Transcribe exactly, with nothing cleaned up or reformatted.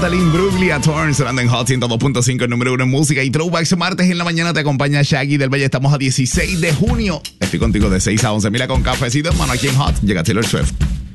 Natalie Bruglia Torn sonando en Hot ciento dos punto cinco, el número uno en música y throwbacks. Martes en la mañana te acompaña Shaggy del Valle. Estamos a dieciséis de junio. Estoy contigo de seis a once. Mira, con cafecito en mano aquí en Hot. Llega Taylor Swift.